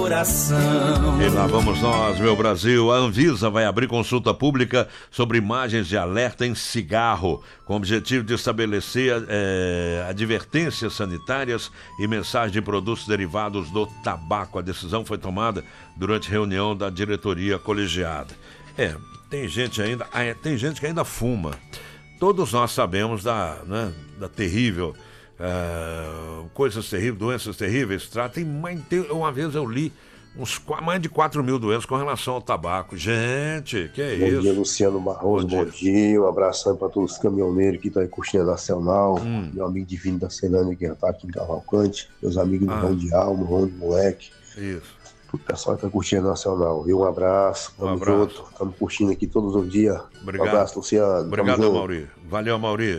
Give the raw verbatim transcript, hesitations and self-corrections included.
E lá vamos nós, meu Brasil. A Anvisa vai abrir consulta pública sobre imagens de alerta em cigarro, com o objetivo de estabelecer é, advertências sanitárias e mensagens de produtos derivados do tabaco. A decisão foi tomada durante reunião da diretoria colegiada. É, tem gente ainda, tem gente que ainda fuma. Todos nós sabemos da, né, da terrível... Uh, coisas terríveis, doenças terríveis, tratem, uma vez eu li uns, mais de quatro mil doenças com relação ao tabaco. Gente, que é bom isso? Bom dia, Luciano Barroso, bom, bom dia. dia. Um abração para todos os caminhoneiros que estão aí curtindo a Nacional. Hum. Meu amigo Divino da Celândia que já está aqui em Cavalcante. Meus amigos do ah. Rão de Alma, Rão de Moleque. Isso. O pessoal que está curtindo a Nacional. E um abraço, tamo um abraço. junto. Estamos curtindo aqui todos os dias. Obrigado. Um abraço, Luciano. Obrigado, Mauri. Valeu, Mauri.